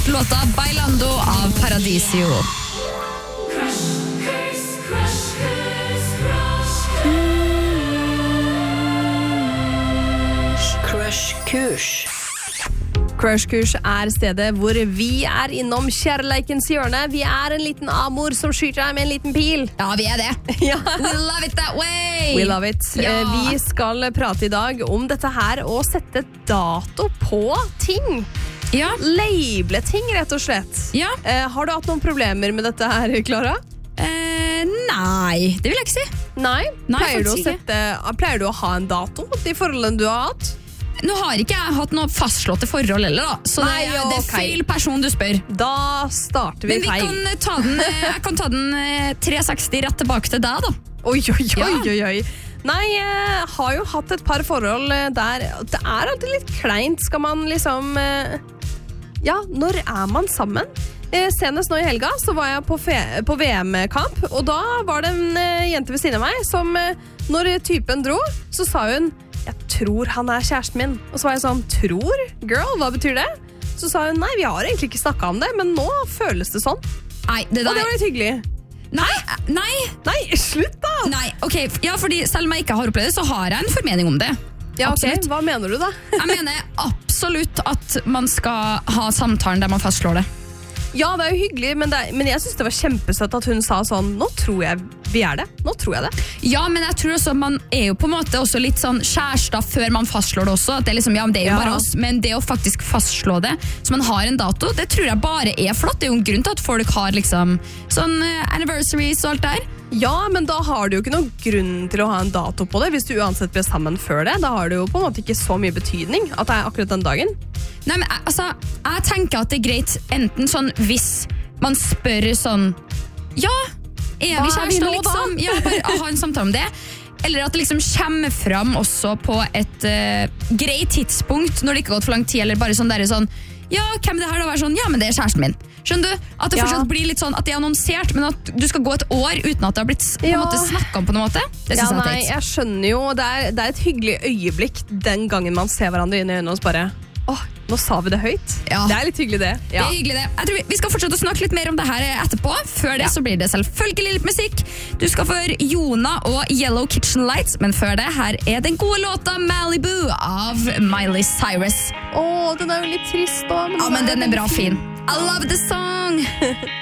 Låta Bailando av Paradisio. Crush-kurs. Crush-kurs stedet hvor vi innom kjærleikens hjørne. Vi en liten amor som skyter deg med en liten pil. Ja, vi det. Ja. We love it that way. We love it. Ja. Vi skal prate i dag om dette her og sette dato på ting. Ja. Label ting, rett og slett. Ja. Har du hatt noen problemer med dette her, Klara? Nei, det vil jeg ikke si. Nei? Nei, Pleier du å ha en dato i forholdene du har hatt? Nå har ikke jeg hatt noe fastslåtte forhold heller da. Så Nei, det feil person du spør. Da starter vi feil. Men jeg kan ta den 360 rett tilbake til deg da. Oi. Nei, jeg har jo hatt et par forhold der det alltid litt kleint. Skal man liksom ja, når man sammen? Senest nå i helga så var jeg på VM-kamp, og da var det en jente ved siden av meg som, når typen dro, så sa hun jeg tror han kjæresten min. Og så var jeg sånn, tror? Girl, hva betyr det? Så sa hun, nei, vi har egentlig ikke snakket om det, men nå føles det sånn. Nei, og det var litt hyggelig. Nei, slutt da! Nei, ok, ja, fordi selv om jeg ikke har opplevd det, så har jeg en formening om det. Ja, ok, hva mener du da? Jeg mener absolutt at man skal ha samtalen der man fastslår det. Ja, det jo hyggelig, men jeg synes det var kjempesøtt at hun sa sånn, nå tror jeg vi det. Nå tror jeg det. Ja, men jeg tror også man jo på en måte også litt sånn kjærester før man fastslår det også. At det liksom, ja, det jo bare oss, men det å faktisk fastslå det, så man har en dato, det tror jeg bare flott. Det jo en grunn til at folk har liksom sånn anniversaries og alt der. Ja, men da har du jo ikke noen grunn til å ha en dato på det, hvis du uansett ble sammen før det. Da har det jo på en måte ikke så mye betydning at det akkurat den dagen. Nei, men altså, jeg tenker at det greit enten sånn hvis man spør sånn, ja, vi kjærester liksom? Ja, bare ha en samtale om det. Eller at det liksom kommer fram også på et greit tidspunkt når det ikke har gått for lang tid, eller bare sånn der sånn, ja, hvem det her da? Være sånn, ja, men det kjæresten min. Skjønner du? At det fortsatt blir litt sånn at det annonsert, men at du skal gå et år uten at det har blitt på en måte snakket om på noen måte. Det synes jeg teit. Jeg skjønner jo, det et hyggelig øyeblikk den gangen man ser hverandre inn i øynene og så bare, nå sa vi det høyt. Ja. Det litt hyggelig det. Ja. Det hyggelig det. Jeg tror vi skal fortsette å snakke litt mer om det her etterpå. Før det så blir det selvfølgelig litt musikk. Du skal få høre Jona og Yellow Kitchen Lights, men før det, her den gode låta Malibu av Miley Cyrus. Den jo litt trist da. Men den bra fin. I love the song!